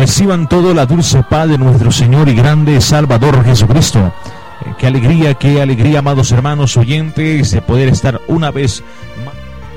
Reciban todo la dulce paz de nuestro Señor y grande Salvador Jesucristo. Qué alegría, amados hermanos oyentes, de poder estar una vez